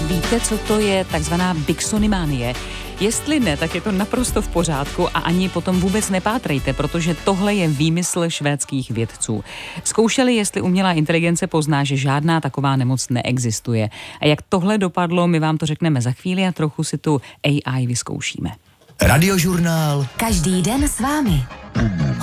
Víte, co to je takzvaná Biksonymanie? Jestli ne, tak je to naprosto v pořádku a ani potom vůbec nepátrejte, protože tohle je výmysl švédských vědců. Zkoušeli, jestli umělá inteligence pozná, že žádná taková nemoc neexistuje. A jak tohle dopadlo, my vám to řekneme za chvíli a trochu si tu AI vyzkoušíme. Radiožurnál. Každý den s vámi.